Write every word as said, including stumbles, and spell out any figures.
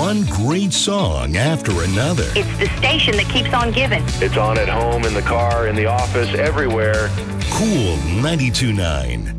one great song after another. It's the station that keeps on giving. It's on at home, in the car, in the office, everywhere. Cool ninety-two point nine.